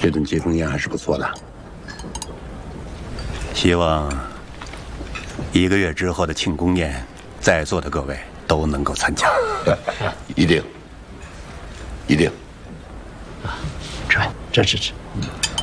这顿接风宴还是不错的。 希望1个月之后的庆功宴，在座的各位都能够参加。 一定，一定。 吃饭，这吃。